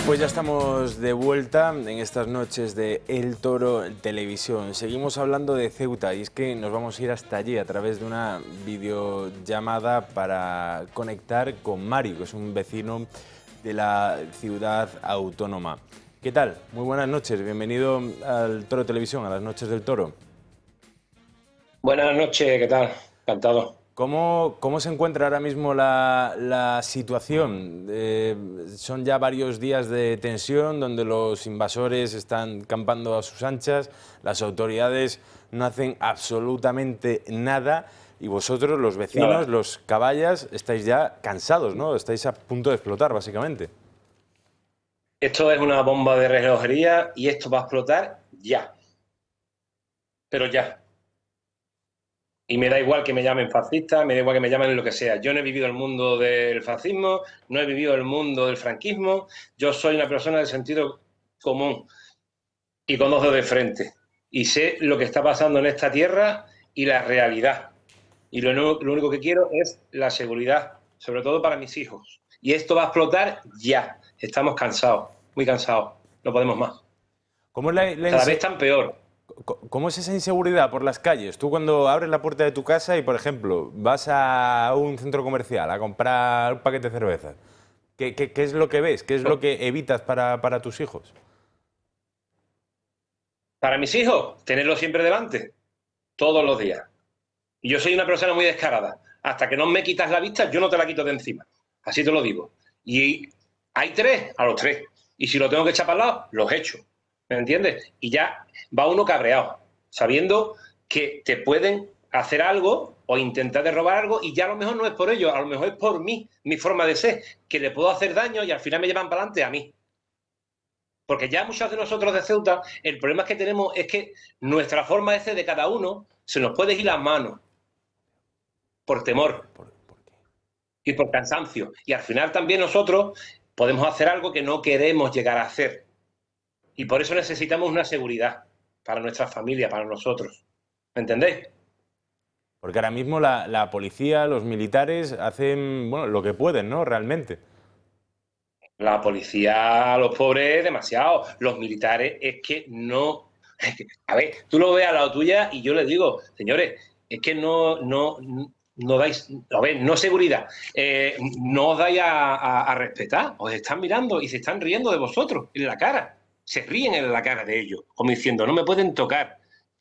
Pues ya estamos de vuelta en estas noches de El Toro Televisión. Seguimos hablando de Ceuta y es que nos vamos a ir hasta allí a través de una videollamada para conectar con Mario, que es un vecino de la ciudad autónoma. ¿Qué tal? Muy buenas noches, bienvenido al Toro Televisión, a las noches del Toro. Buenas noches, ¿qué tal? Encantado. ¿Cómo se encuentra ahora mismo la situación? Son ya varios días de tensión donde los invasores están campando a sus anchas, las autoridades no hacen absolutamente nada y vosotros, los vecinos, Nada. los caballas, estáis ya cansados, ¿no? Estáis a punto de explotar, básicamente. Esto es una bomba de relojería y esto va a explotar ya, pero ya. Y me da igual que me llamen fascista, me da igual que me llamen lo que sea. Yo no he vivido el mundo del fascismo, no he vivido el mundo del franquismo. Yo soy una persona de sentido común y con dos dedos de frente. Y sé lo que está pasando en esta tierra y la realidad. Y lo único que quiero es la seguridad, sobre todo para mis hijos. Y esto va a explotar ya. Estamos cansados, muy cansados. No podemos más. ¿Cómo es Cada vez tan peor. ¿Cómo es esa inseguridad por las calles? Tú cuando abres la puerta de tu casa y, por ejemplo, vas a un centro comercial a comprar un paquete de cerveza, ¿qué es lo que ves? ¿Qué es lo que evitas para tus hijos? Para mis hijos, tenerlo siempre delante, todos los días. Y yo soy una persona muy descarada. Hasta que no me quitas la vista, yo no te la quito de encima. Así te lo digo. Y hay tres, a los tres. Y si lo tengo que echar para el lado, los echo. ¿Me entiendes? Y ya va uno cabreado, sabiendo que te pueden hacer algo o intentar de robar algo y ya a lo mejor no es por ellos, a lo mejor es por mí, mi forma de ser, que le puedo hacer daño y al final me llevan para adelante a mí. Porque ya muchos de nosotros de Ceuta, el problema que tenemos es que nuestra forma de ser de cada uno se nos puede ir las manos por temor ¿Por qué? y por cansancio. Y al final también nosotros podemos hacer algo que no queremos llegar a hacer. Y por eso necesitamos una seguridad para nuestra familia, para nosotros. ¿Me entendéis? Porque ahora mismo la policía, los militares hacen, bueno, lo que pueden, ¿no? Realmente. La policía, los pobres, demasiado. Los militares es que no. A ver, tú lo ves al lado tuya y yo les digo, señores, es que no dais, a ver, no seguridad, no os dais a respetar, os están mirando y se están riendo de vosotros en la cara, se ríen en la cara de ellos, como diciendo, no me pueden tocar,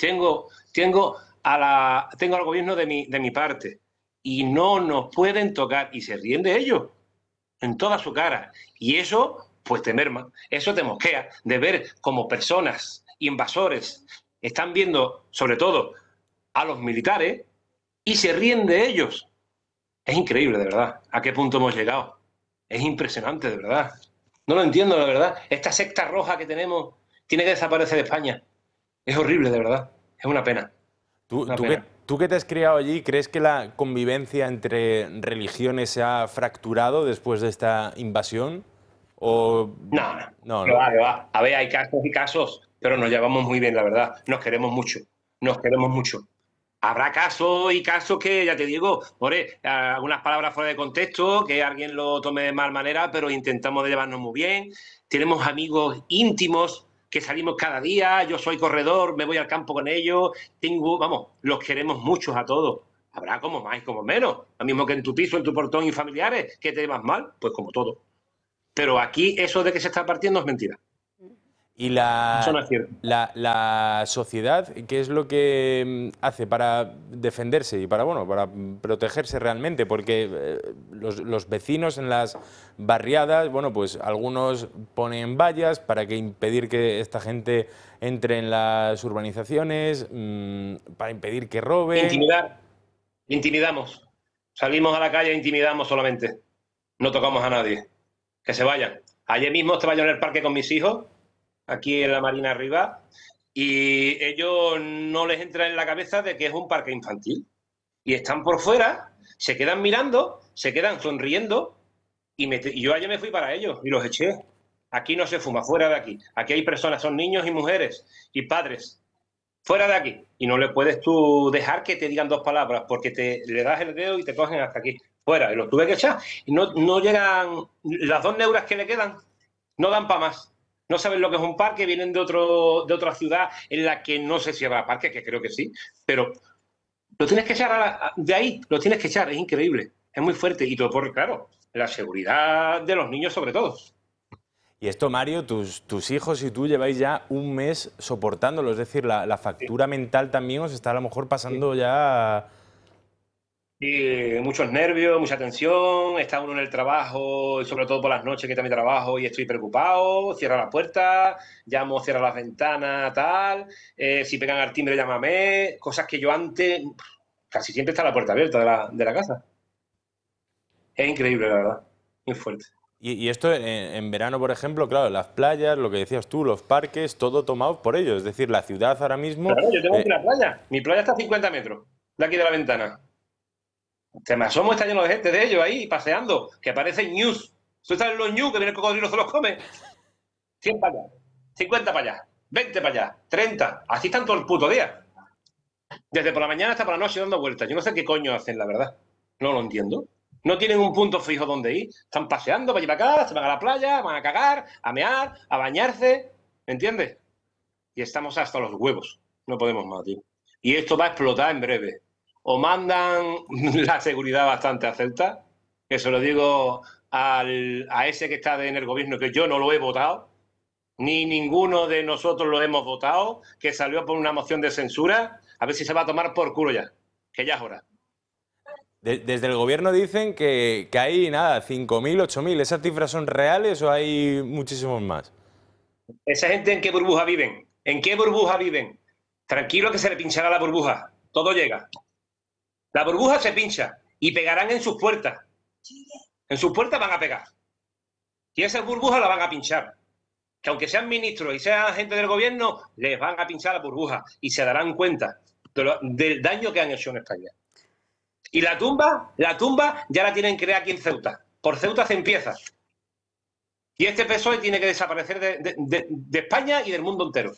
tengo al gobierno de mi parte y no nos pueden tocar y se ríen de ellos en toda su cara. Y eso, pues te merma, eso te mosquea de ver como personas, invasores, están viendo, sobre todo, a los militares y se ríen de ellos. Es increíble, de verdad, a qué punto hemos llegado. Es impresionante, de verdad. No lo entiendo, de verdad. Esta secta roja que tenemos tiene que desaparecer de España. Es horrible, de verdad. Es una pena. ¿Tú, Una tú que, pena. tú que te has criado allí, crees que la convivencia entre religiones se ha fracturado después de esta invasión? ¿O No, no. no, Que no? va, que va. A ver, hay casos y casos, pero nos llevamos muy bien, la verdad. Nos queremos mucho. Nos queremos mucho. Habrá casos y casos que, ya te digo, por algunas palabras fuera de contexto, que alguien lo tome de mal manera, pero intentamos de llevarnos muy bien. Tenemos amigos íntimos que salimos cada día, yo soy corredor, me voy al campo con ellos, vamos, los queremos muchos a todos. Habrá como más y como menos. Lo mismo que en tu piso, en tu portón y familiares, que te llevas mal, pues como todo. Pero aquí eso de que se está partiendo es mentira. Y Eso no es cierto. la sociedad, ¿qué es lo que hace para defenderse y para, bueno, para protegerse realmente? Porque los vecinos en las barriadas, bueno, pues algunos ponen vallas para que impedir que esta gente entre en las urbanizaciones, para impedir que roben. Intimidar, intimidamos. Salimos a la calle e intimidamos solamente. No tocamos a nadie. Que se vayan. Ayer mismo estaba yo en el parque con mis hijos, aquí en la Marina arriba, y ellos no les entra en la cabeza de que es un parque infantil. Y están por fuera, se quedan mirando, se quedan sonriendo, y yo ayer me fui para ellos y los eché. Aquí no se fuma, fuera de aquí. Aquí hay personas, son niños y mujeres y padres. Fuera de aquí. Y no le puedes tú dejar que te digan dos palabras, porque le das el dedo y te cogen hasta aquí. Fuera. Y los tuve que echar. Y no llegan las 2 neuras que le quedan. No dan para más. No saben lo que es un parque, vienen de otra ciudad en la que no sé si habrá parque, que creo que sí, pero lo tienes que echar de ahí, lo tienes que echar, es increíble, es muy fuerte. Y todo por, claro, la seguridad de los niños sobre todo. Y esto, Mario, tus hijos y tú lleváis ya un mes soportándolo, es decir, la Sí, factura mental también os está a lo mejor sí. pasando ya... Y muchos nervios, mucha tensión, está uno en el trabajo, y sobre todo por las noches que también trabajo y estoy preocupado, cierra la puerta, llamo, cierra las ventanas, tal, si pegan al timbre llámame, cosas que yo antes, casi siempre está la puerta abierta de la casa. Es increíble, la verdad, muy fuerte. Y esto en verano, por ejemplo, claro, las playas, lo que decías tú, los parques, todo tomado por ellos. Es decir, la ciudad ahora mismo... Claro, yo tengo aquí la playa, mi playa está a 50 metros de aquí de la ventana. Se me asomo, está lleno de gente de ellos ahí paseando, que parecen news. ¿Tú sabes los news que viene el cocodrilo se los come? 100 para allá, 50 para allá, 20 para allá, 30. Así están todo el puto día. Desde por la mañana hasta por la noche dando vueltas. Yo no sé qué coño hacen, la verdad. No lo entiendo. No tienen un punto fijo donde ir. Están paseando para allá para acá, se van a la playa, van a cagar, a mear, a bañarse. ¿Me entiendes? Y estamos hasta los huevos. No podemos más, tío. Y esto va a explotar en breve. O mandan la seguridad bastante a Celta, que se lo digo a ese que está en el gobierno, que yo no lo he votado, ni ninguno de nosotros lo hemos votado, que salió por una moción de censura, a ver si se va a tomar por culo ya, que ya es hora. Desde el gobierno dicen que hay, nada, 5.000, 8.000. ¿Esas cifras son reales o hay muchísimos más? ¿Esa gente en qué burbuja viven? ¿En qué burbuja viven? Tranquilo que se le pinchará la burbuja, todo llega. La burbuja se pincha y pegarán en sus puertas. En sus puertas van a pegar. Y esas burbujas la van a pinchar. Que aunque sean ministros y sean gente del gobierno, les van a pinchar la burbuja y se darán cuenta del daño que han hecho en España. Y la tumba ya la tienen creada aquí en Ceuta. Por Ceuta se empieza. Y este PSOE tiene que desaparecer de España y del mundo entero.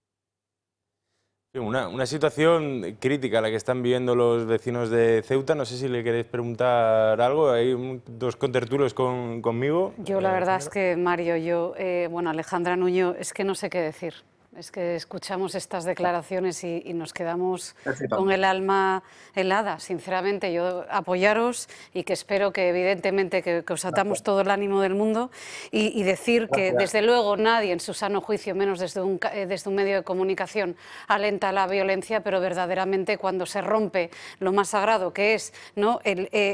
Sí, una situación crítica la que están viviendo los vecinos de Ceuta. No sé si le queréis preguntar algo. Hay dos contertulios conmigo. Yo la verdad es que, Mario, bueno, Alejandra Nuño, es que no sé qué decir. Es que escuchamos estas declaraciones y nos quedamos con el alma helada. Sinceramente, yo apoyaros y que espero que evidentemente que os atamos todo el ánimo del mundo y decir que desde luego nadie en su sano juicio, menos desde un medio de comunicación, alenta la violencia, pero verdaderamente cuando se rompe lo más sagrado que es, ¿no?,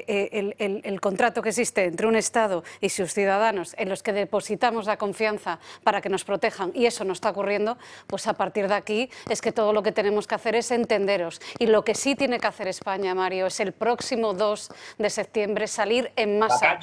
el contrato que existe entre un Estado y sus ciudadanos en los que depositamos la confianza para que nos protejan y eso no está ocurriendo, pues a partir de aquí es que todo lo que tenemos que hacer es entenderos. Y lo que sí tiene que hacer España, Mario, es el próximo 2 de septiembre salir en masa,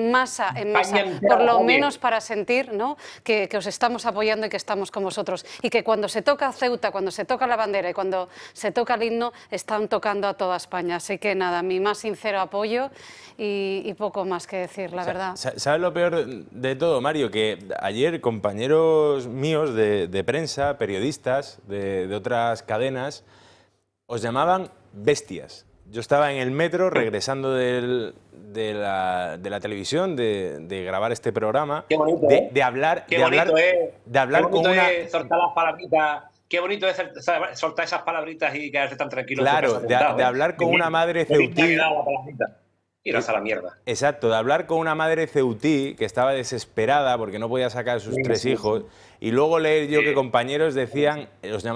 por lo menos para sentir, ¿no?, que os estamos apoyando y que estamos con vosotros. Y que cuando se toca Ceuta, cuando se toca la bandera y cuando se toca el himno, están tocando a toda España. Así que nada, mi más sincero apoyo y poco más que decir, la verdad. ¿Sabes lo peor de todo, Mario? Que ayer compañeros míos de prensa, periodistas de otras cadenas, os llamaban bestias. Yo estaba en el metro regresando de la televisión, de grabar este programa, Qué bonito, de hablar, qué bonito es, de hablar qué bonito con una... es soltar las palabritas. Qué bonito es soltar esas palabritas y quedarse tan tranquilo Claro, en su casa sentado, de hablar con una madre Qué bien te ha ceutí. quedado la palabrita. Irás a la mierda. Exacto, de hablar con una madre ceutí que estaba desesperada porque no podía sacar a sus tres hijos, y luego leer yo que compañeros decían, los